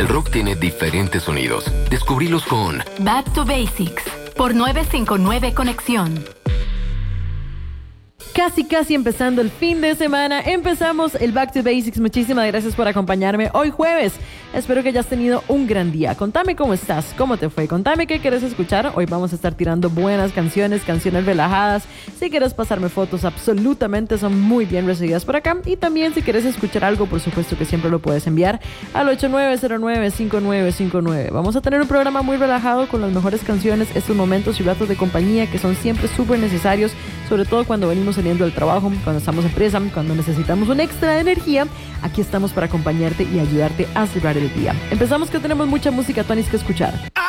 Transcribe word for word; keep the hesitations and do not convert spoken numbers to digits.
El rock tiene diferentes sonidos. Descubrílos con Back to Basics por nueve cinco nueve Conexión. Casi, casi empezando el fin de semana. Empezamos el Back to Basics. Muchísimas gracias por acompañarme hoy jueves. Espero que hayas tenido un gran día. Contame cómo estás, cómo te fue. Contame qué quieres escuchar. Hoy vamos a estar tirando buenas canciones, canciones relajadas. Si quieres pasarme fotos, absolutamente son muy bien recibidas por acá. Y también si quieres escuchar algo, por supuesto que siempre lo puedes enviar al ocho nueve cero nueve cinco nueve cinco nueve. Vamos a tener un programa muy relajado con las mejores canciones, estos momentos y ratos de compañía que son siempre súper necesarios, sobre todo cuando venimos saliendo del trabajo, cuando estamos en presa, cuando necesitamos un extra de energía. Aquí estamos para acompañarte y ayudarte a cerrar el día. Empezamos que tenemos mucha música, Tonis, que escuchar.